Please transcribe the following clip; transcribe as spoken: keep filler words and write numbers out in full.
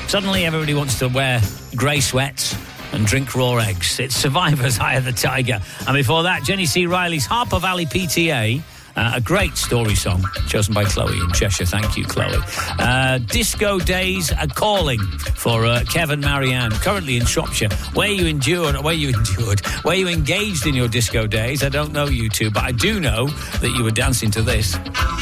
Suddenly everybody wants to wear grey sweats and drink raw eggs. It's Survivor's Eye of the Tiger. And before that, Jenny C. Riley's Harper Valley P T A. Uh, a great story song chosen by Chloe in Cheshire. Thank you, Chloe. Uh, Disco Days Are Calling for uh, Kevin Marianne, currently in Shropshire. Where you endured, where you endured, where you engaged in your disco days, I don't know you two, but I do know that you were dancing to this.